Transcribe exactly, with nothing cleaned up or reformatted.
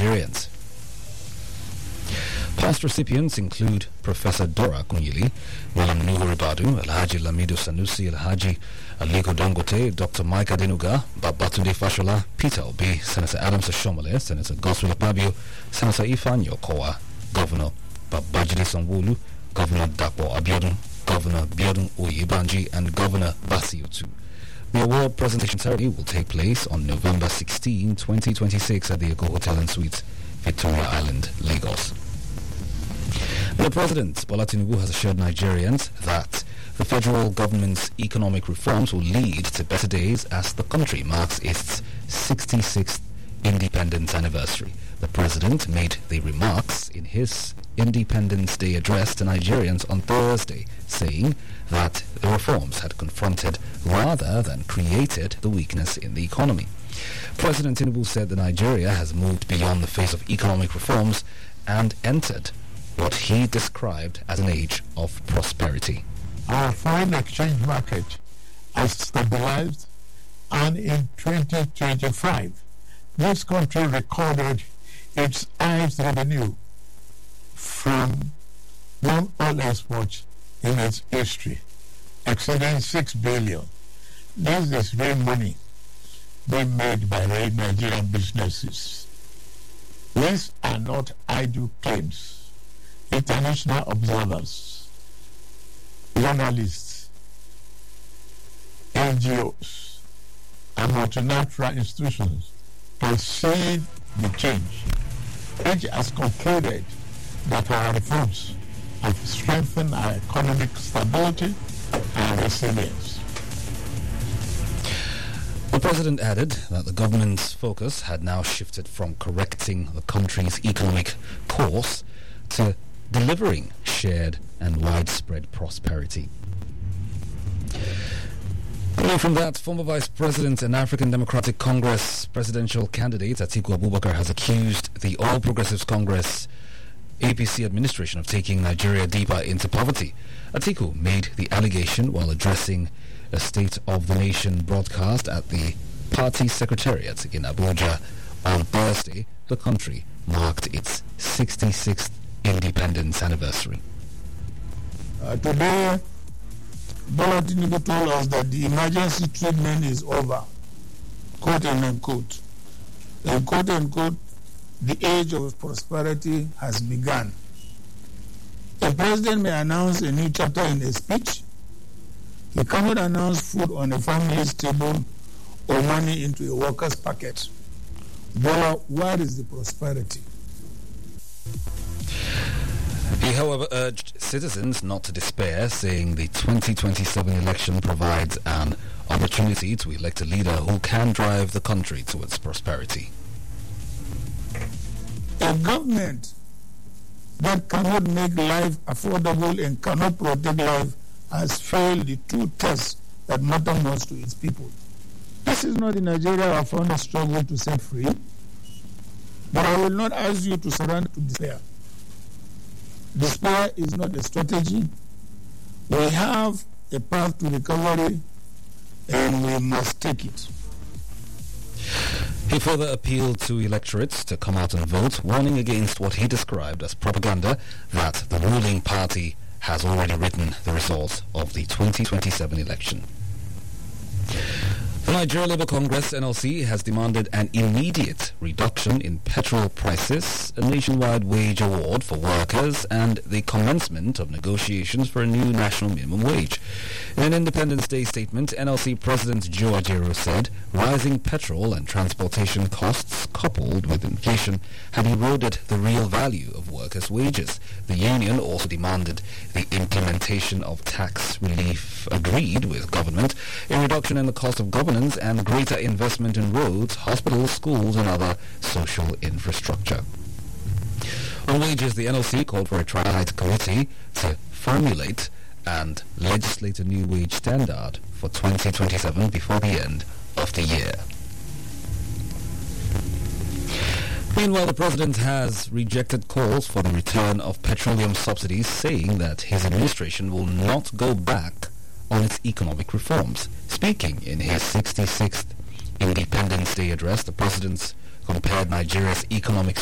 Nigerians. Past recipients include Professor Dora Kunyili, William Nuhu Ribadu, Alhaji Lamido Sanusi, Alhaji Aliko Dangote, Doctor Mike Adenuga, Babatunde Fashola, Peter Obi, Senator Adams Ashomole, Senator Goswell Akpabio, Senator Ifeanyi Okowa, Governor Babajide Sanwo-Olu, Governor Dapo Abiodun, Governor Biodun Oyebanji, and Governor Basi Otu. The award presentation ceremony will take place on November sixteenth, twenty twenty-six at the Eko Hotel and Suites, Victoria Island, Lagos. The President, Bola Tinubu, has assured Nigerians that the federal government's economic reforms will lead to better days as the country marks its sixty-sixth independence anniversary. The President made the remarks in his Independence Day address to Nigerians on Thursday, saying that the reforms had confronted rather than created the weakness in the economy. President Tinubu said that Nigeria has moved beyond the phase of economic reforms and entered what he described as an age of prosperity. Our foreign exchange market has stabilized, and in twenty twenty-five, this country recorded its highest revenue from non-oil exports in its history, exceeding six billion. This is real money being made by Nigerian businesses. These are not idle claims. International observers, journalists, N G Os, and multilateral institutions have seen the change, which has concluded that our reforms have strengthened our economic stability and resilience. The President added that the government's focus had now shifted from correcting the country's economic course to delivering shared and widespread prosperity. Away from that, former Vice President and African Democratic Congress presidential candidate Atiku Abubakar has accused the All Progressives Congress A P C administration of taking Nigeria deeper into poverty. Atiku made the allegation while addressing a State of the Nation broadcast at the party secretariat in Abuja on Thursday. The country marked its sixty-sixth independence anniversary. Uh, today, Bola Tinubu told us that the emergency treatment is over, quote and unquote. And quote unquote, the age of prosperity has begun. The president may announce a new chapter in a speech. He cannot announce food on a family's table or money into a worker's pocket. Bola, where is the prosperity? He, however, urged citizens not to despair, saying the twenty twenty-seven election provides an opportunity to elect a leader who can drive the country towards prosperity. A government that cannot make life affordable and cannot protect life has failed the two tests that matter most to its people. This is not the Nigeria our founders struggled to set free, but I will not ask you to surrender to despair. Despair is not a strategy. We have a path to recovery and we must take it. He further appealed to electorates to come out and vote, warning against what he described as propaganda that the ruling party has already written the results of the twenty twenty-seven election. The Nigeria Labour Congress, N L C, has demanded an immediate reduction in petrol prices, a nationwide wage award for workers, and the commencement of negotiations for a new national minimum wage. In an Independence Day statement, N L C President Joe Ajaero said rising petrol and transportation costs coupled with inflation had eroded the real value of workers' wages. The union also demanded the implementation of tax relief agreed with government, a reduction in the cost of governance, and greater investment in roads, hospitals, schools, and other social infrastructure. On wages, the N L C called for a tripartite committee to formulate and legislate a new wage standard for twenty twenty-seven before the end of the year. Meanwhile, the President has rejected calls for the return of petroleum subsidies, saying that his administration will not go back on its economic reforms. Speaking in his sixty-sixth Independence Day address, the President compared Nigeria's economic